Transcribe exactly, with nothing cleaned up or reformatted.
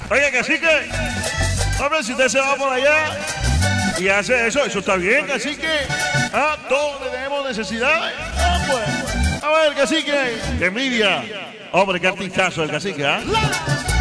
Oye, cacique, hombre, si usted se va por allá y hace eso, eso está bien, cacique. Ah, todos tenemos necesidades. Ah, pues. A ver, cacique, qué envidia. Hombre, qué artistazo el cacique, ¿ah?